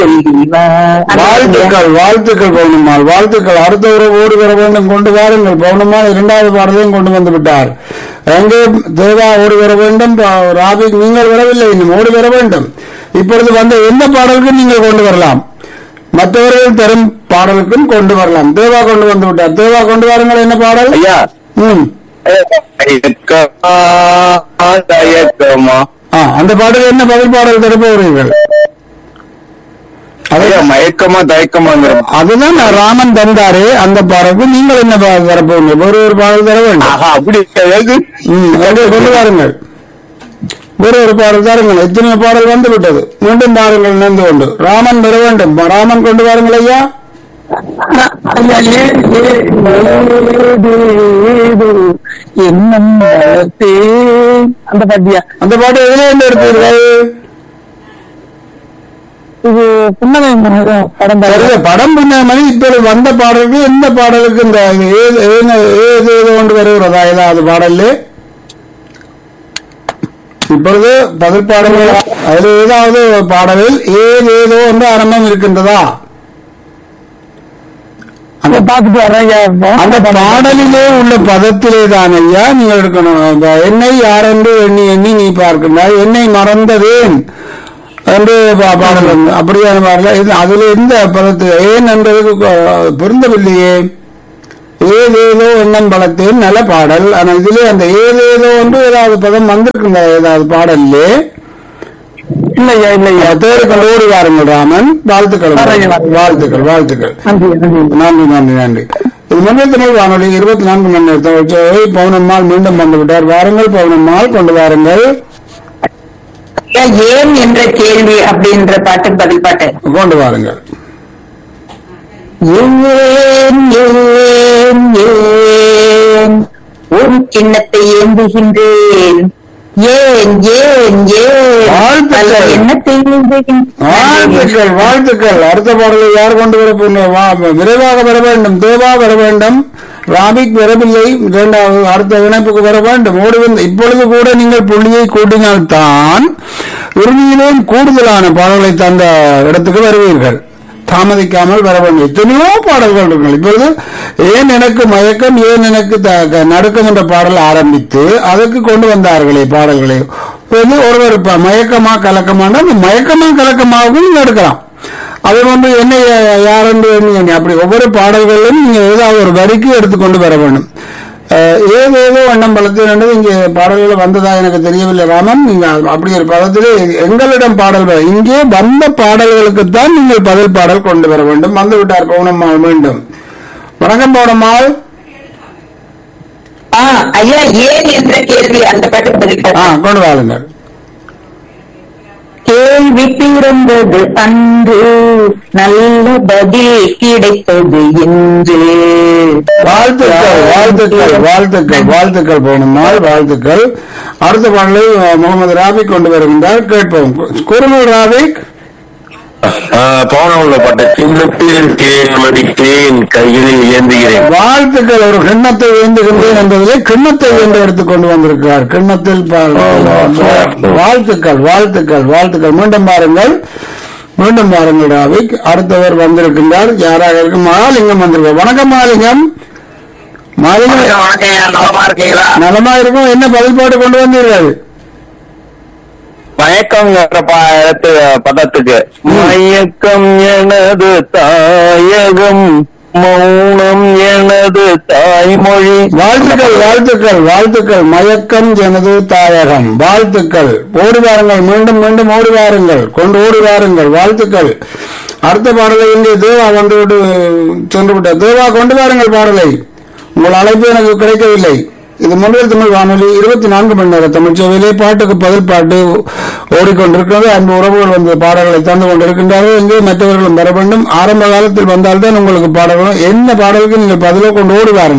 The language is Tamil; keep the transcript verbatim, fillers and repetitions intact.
செல்வா. வாழ்த்துக்கள் வாழ்த்துக்கள் பவுனம்மாள் வாழ்த்துக்கள். அடுத்த உறவு ஓடி வர வேண்டும், கொண்டு வாருங்கள். பவுனம்மாள் இரண்டாவது பாடலையும் கொண்டு வந்து விட்டார். எங்கே தேவா ஓடி வர வேண்டும், ராபிக் நீங்கள் வரவில்லை, இன்னும் ஓடி வர வேண்டும். இப்பொழுது வந்த எந்த பாடலுக்கும் நீங்கள் கொண்டு வரலாம், மற்றவர்கள் தரும் பாடலுக்கும் கொண்டு வரலாம். தேவா கொண்டு வந்து விட்டார். தேவா கொண்டு வாருங்கள். என்ன பாடல் ஐயா? ம் தயக்கமா அந்த பாடல் என்ன பதில் பாடல் தரப்போகிறீர்கள்? ஐயா மயக்கமா தயக்கமாங்கிற அதுதான் ராமன் தந்தாரு. அந்த பாடலுக்கு நீங்கள் என்ன பாடல் தரப்போங்க? ஒரு ஒரு பாடல் தர வேண்டும். அப்படி ம், அதை கொண்டு வாருங்கள். ஒரு ஒரு பாடல் தருங்கள். எத்தனை பாடல் வந்து விட்டது. மீண்டும் பாடல்கள் நினைந்து கொண்டு ராமன் பெற வேண்டும். ராமன் கொண்டு வாருங்கள் ஐயா. அந்த பாட்டியா? அந்த பாட்டு எதுல இருந்து எடுத்தீர்கள்? இது புன்னகை படம் சரிங்க, படம் புண்ணமணி. இப்போது வந்த பாடலுக்கு எந்த பாடலுக்கு இந்த ஏது ஏது ஏதோ கொண்டு வருகிறதா ஏதாவது பாடல்? இப்பொழுது பதில் பாடல்கள் அதில் ஏதாவது பாடலில் ஏது ஏதோ என்று ஆரம்பம் இருக்கின்றதா? அந்த பாத்துட்டு வர்றேன். அந்த பாடலிலே உள்ள பதத்திலே தான் ஐயா நீங்கள் எடுக்கணும். என்னை யாரென்று எண்ணி எண்ணி நீ பார்க்கின்றாய், என்னை மறந்ததேன் என்று பாடல். அப்படியான பாடல அதுல எந்த பதத்து ஏன் என்றதுக்கு பொருந்தவில்லையே. ஏதேதோ எண்ணம் பலத்தேன் நல்ல பாடல். ஆனா இதுல அந்த ஏதேதோ என்று ஏதாவது பதம் வந்திருக்கின்ற ஏதாவது பாடல்லே இல்லையா? இல்லையா? தேடி கொண்டு ஓடி வாருங்கள் ராமன். வாழ்த்துக்கள் வாழ்த்துக்கள் வாழ்த்துக்கள். நன்றி நன்றி நன்றி. இது மண்டல் தமிழ் வானொலி இருபத்தி நான்கு மணி நேரத்தை பவுனம்மாள் மீண்டும் வந்து விட்டார். வாருங்கள் பவுனம்மாள், கொண்டு வாருங்கள். ஏன் என்ற கேள்வி அப்படின்ற பாட்டு பதில் பாட்டு கொண்டு வாருங்கள். ஏன் ஏன் ஏன் ஒரு சின்னத்தை ஏந்துகின்றேன், ஏன் ஏன் ஏன் பல எண்ணத்தை ஏந்துகின்றேன். வாழ்த்துக்கள் வாழ்த்துக்கள். அடுத்த பாடலை யார் கொண்டு வர போன? விரைவாக வர வேண்டும். தேவா வர வேண்டும். ராபிக் வரவில்லை. இரண்டாவது அடுத்த இணைப்புக்கு வர வேண்டும். ஓடி வந்து இப்பொழுது கூட நீங்கள் புள்ளியை கூட்டினால்தான் இறுதியிலும் கூடுதலான பாடல்களை தந்த இடத்துக்கு வருவீர்கள். தாமதிக்காமல் வர வேண்டும். எத்தனையோ பாடல்கள் இருக்கு. இப்பொழுது ஏன் எனக்கு மயக்கம் ஏன் எனக்கு நடுக்கம் என்ற பாடல் ஆரம்பித்து அதற்கு கொண்டு வந்தார்களே பாடல்களை. ஒருவர் மயக்கமா கலக்கமான மயக்கமா கலக்கமாகவும் நீங்க எடுக்கலாம். அது வந்து என்ன யாரென்று எண்ணி அப்படி ஒவ்வொரு பாடல்களிலும் நீங்க ஏதாவது ஒரு வரிக்கு எடுத்துக்கொண்டு வர வேண்டும். ஏதேதோ எண்ணம் பலத்தில் இங்கே பாடல்கள் வந்ததா எனக்கு தெரியவில்லை ராமன். நீங்க அப்படி ஒரு பதத்திலே எங்களிடம் பாடல் இங்கே வந்த பாடல்களுக்குத்தான் நீங்கள் பதில் பாடல் கொண்டு வர வேண்டும். வந்து விட்டார் பவுனம்மாள் மீண்டும். வணக்கம் பவுனம்மாள். ஐயா ஏன் என்ற கேள்வி அந்த பாட்டு பதில் கொண்டு வாருங்கள். கேள்வி பிறந்தது அன்று நல்ல பதில் கிடைத்தது என்று. வாழ்த்துக்கள் வாழ்த்துக்கள் வாழ்த்துக்கள் வாழ்த்துக்கள் பவுனம்மாள் வாழ்த்துக்கள். அடுத்த பாடலை முகமது ராபிக் கொண்டு வருகின்றார். கேட்போம். குருமல் ராபிக். பவுனம்ல பட்ட கிண்ணத்தில் தேன் மடித்தேன் கையில் ஏந்துகிறேன். வாழ்த்துக்கள். ஒரு கிண்ணத்தை ஏந்துகின்றேன் என்பதிலே கிண்ணத்தை என்று எடுத்துக் கொண்டு வந்திருக்கிறார். கிண்ணத்தில் வாழ்த்துக்கள் வாழ்த்துக்கள் வாழ்த்துக்கள். மீண்டும் பாருங்கள் மீண்டும் பாருங்கள் ராபிக். அடுத்தவர் வந்திருக்கின்றார். யாராக இருக்கும்? மகாலிங்கம் வந்திருக்கார். வணக்கம் மகாலிங்கம். நலமா இருக்கும். என்ன பதில் பாட்டு கொண்டு வந்தீர்கள்? மயக்கம் பதத்துக்கு மயக்கம் எனது தாயகம் மௌனம் எனது தாய்மொழி. வாழ்த்துக்கள் வாழ்த்துக்கள் வாழ்த்துக்கள். மயக்கம் எனது தாயகம். வாழ்த்துக்கள். ஓடி வாருங்கள். மீண்டும் மீண்டும் ஓடி வாருங்கள். கொண்டு ஓடி வாருங்கள். வாழ்த்துக்கள். அடுத்த பாடலை இங்கே தேவா வந்து விட்டு சென்று விட்டார். தேவா கொண்டு வாருங்கள் பாடலை. உங்கள் அழைப்பு எனக்கு கிடைக்கவில்லை. இது மண்டல தமிழ் வானொலி இருபத்தி நான்கு மணி நேர தமிழ் சேவையிலே பாட்டுக்கு பதில் பாட்டு ஓடிக்கொண்டிருக்கிறது. அன்பு உறவுகள் வந்து பாடல்களை தந்து கொண்டிருக்கின்றார்கள். இங்கே மற்றவர்களும் வர வேண்டும். ஆரம்ப காலத்தில் வந்தால்தான் உங்களுக்கு பாடல்களும் என்ன பாடலுக்கு நீங்கள் பதிலை கொண்டு ஓடி வாருங்கள்.